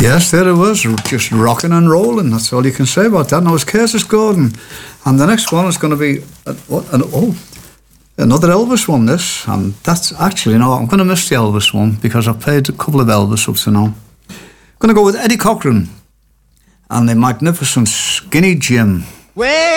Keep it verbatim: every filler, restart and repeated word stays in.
Yes, there it was, just rocking and rolling. That's all you can say about that. Now it's Curtis Gordon, and the next one is going to be an, an, oh, another Elvis one. This, and that's actually no, I'm going to miss the Elvis one because I've played a couple of Elvis up to now. I'm going to go with Eddie Cochran and the magnificent Skinny Jim. Well.